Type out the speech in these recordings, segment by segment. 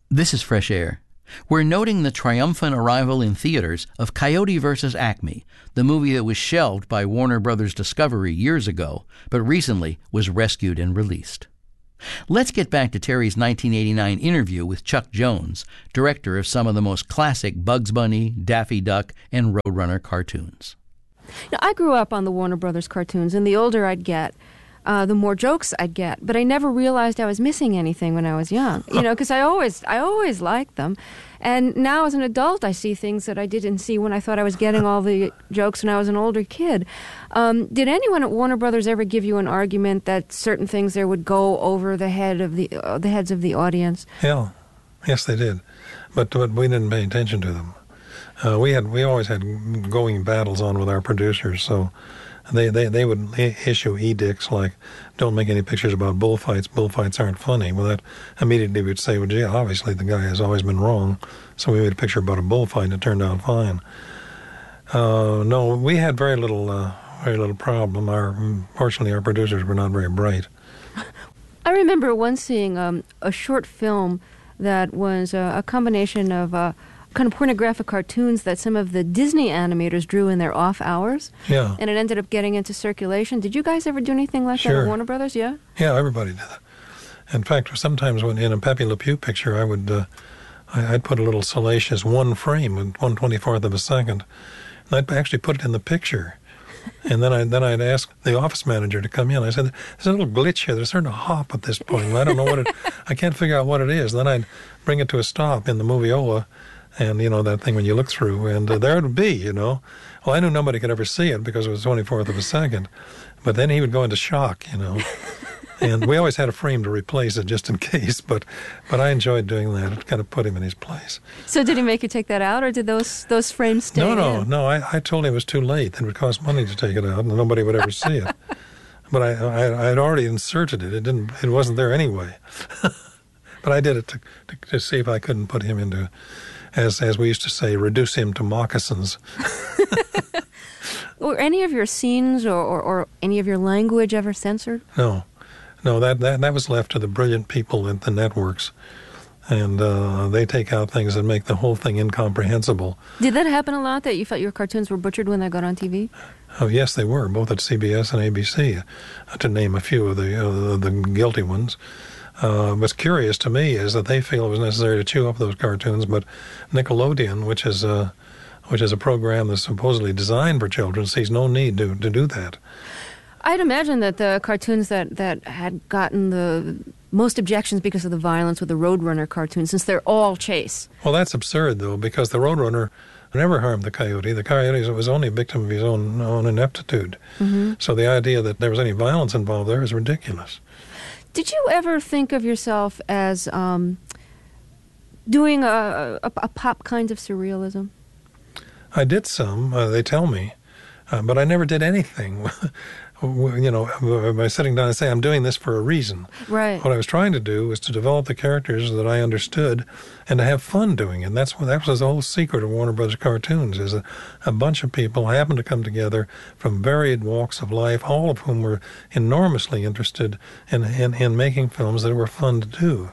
This is Fresh Air. We're noting the triumphant arrival in theaters of Coyote vs. Acme, the movie that was shelved by Warner Brothers Discovery years ago, but recently was rescued and released. Let's get back to Terry's 1989 interview with Chuck Jones, director of some of the most classic Bugs Bunny, Daffy Duck, and Roadrunner cartoons. Now, I grew up on the Warner Brothers cartoons, and the older I'd get, the more jokes I'd get. But I never realized I was missing anything when I was young, because I always liked them. And now as an adult, I see things that I didn't see when I thought I was getting all the jokes when I was an older kid. Did anyone at Warner Brothers ever give you an argument that certain things there would go over the heads of the audience? Yeah, yes, they did, but we didn't pay attention to them. We always had going battles on with our producers, so they would issue edicts like, don't make any pictures about bullfights. Bullfights aren't funny. Well, that immediately would say, well, gee, obviously the guy has always been wrong. So we made a picture about a bullfight and it turned out fine. No, we had very little problem. Fortunately, our producers were not very bright. I remember once seeing a short film that was a combination of kind of pornographic cartoons that some of the Disney animators drew in their off hours. Yeah. And it ended up getting into circulation. Did you guys ever do anything like that at Warner Brothers? Yeah? Yeah, everybody did that. In fact, sometimes when in a Pepe Le Pew picture, I'd put a little salacious one frame, 1/24th of a second, and I'd actually put it in the picture. And then I'd ask the office manager to come in. I said, there's a little glitch here. There's starting to hop at this point. I don't know I can't figure out what it is. Then I'd bring it to a stop in the moviola. And, that thing when you look through, and there it would be, Well, I knew nobody could ever see it because it was 24th of a second. But then he would go into shock, And we always had a frame to replace it just in case. But I enjoyed doing that. It kind of put him in his place. So did he make you take that out, or did those frames stay in? No. I told him it was too late. It would cost money to take it out, and nobody would ever see it. But I had already inserted it. It wasn't there anyway. But I did it to see if I couldn't put him into... As we used to say, reduce him to moccasins. Were any of your scenes or any of your language ever censored? No, that was left to the brilliant people at the networks. And they take out things that make the whole thing incomprehensible. Did that happen a lot, that you felt your cartoons were butchered when they got on TV? Oh, yes, they were, both at CBS and ABC, to name a few of the guilty ones. What's curious to me is that they feel it was necessary to chew up those cartoons, but Nickelodeon, which is a program that's supposedly designed for children, sees no need to do that. I'd imagine that the cartoons that had gotten the most objections because of the violence were the Roadrunner cartoons, since they're all chase. Well, that's absurd, though, because the Roadrunner never harmed the coyote. The coyote was only a victim of his own ineptitude. Mm-hmm. So the idea that there was any violence involved there is ridiculous. Did you ever think of yourself as doing a pop kind of surrealism? I did some, they tell me, but I never did anything. By sitting down and saying, I'm doing this for a reason. Right. What I was trying to do was to develop the characters that I understood and to have fun doing it. That was the whole secret of Warner Brothers cartoons, is a bunch of people happened to come together from varied walks of life, all of whom were enormously interested in making films that were fun to do.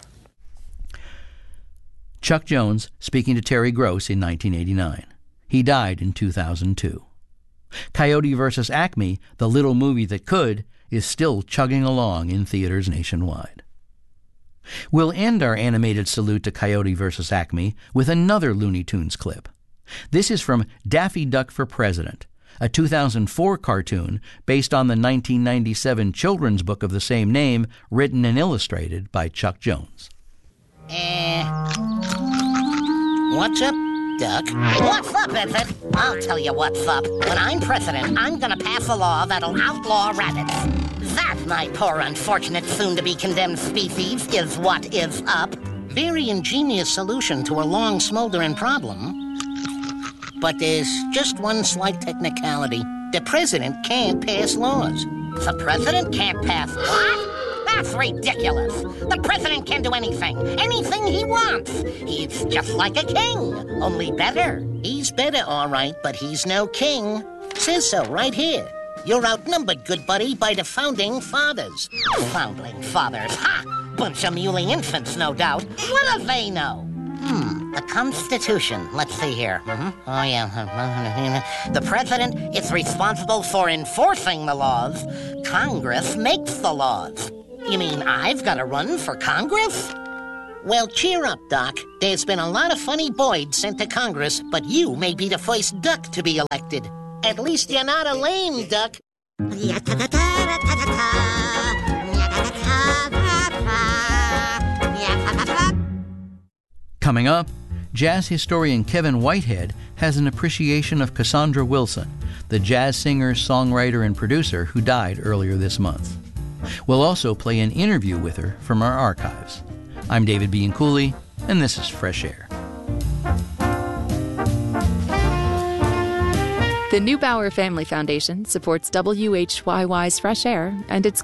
Chuck Jones speaking to Terry Gross in 1989. He died in 2002. Coyote vs. Acme, the little movie that could, is still chugging along in theaters nationwide. We'll end our animated salute to Coyote vs. Acme with another Looney Tunes clip. This is from Daffy Duck for President, a 2004 cartoon based on the 1997 children's book of the same name, written and illustrated by Chuck Jones. What's up, Duck? What's up, Infant? I'll tell you what's up. When I'm president, I'm gonna pass a law that'll outlaw rabbits. That, my poor unfortunate soon-to-be-condemned species, is what is up. Very ingenious solution to a long smoldering problem. But there's just one slight technicality. The president can't pass laws. The president can't pass what? That's ridiculous. The president can do anything he wants. He's just like a king, only better. He's better, all right, but he's no king. Says so right here. You're outnumbered, good buddy, by the founding fathers. Founding fathers, ha! Bunch of mewling infants, no doubt. What do they know? The Constitution. Let's see here. Oh, yeah. The president is responsible for enforcing the laws. Congress makes the laws. You mean I've got to run for Congress? Well, cheer up, Doc. There's been a lot of funny Boyds sent to Congress, but you may be the first duck to be elected. At least you're not a lame duck. Coming up, jazz historian Kevin Whitehead has an appreciation of Cassandra Wilson, the jazz singer, songwriter, and producer who died earlier this month. We'll also play an interview with her from our archives. I'm David Bianculli, and this is Fresh Air. The Neubauer Family Foundation supports WHYY's Fresh Air and its